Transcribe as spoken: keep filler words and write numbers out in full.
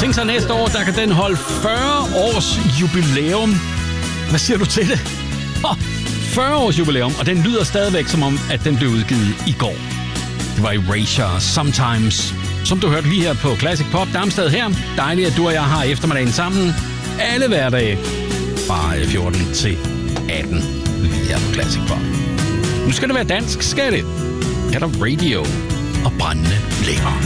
Tænk sig næste år, der kan den holde fyrre års jubilæum. Hvad siger du til det? fyrre års jubilæum, og den lyder stadigvæk som om, at den blev udgivet i går. Det var Erasure, Sometimes, som du hørte lige her på Classic Pop. Darmstad her. Dejligt, at du og jeg har eftermiddagen sammen. Alle hverdage fra fjorten til atten lige her på Classic Pop. Nu skal det være dansk, skal det? Kan der radio og brændende lækker.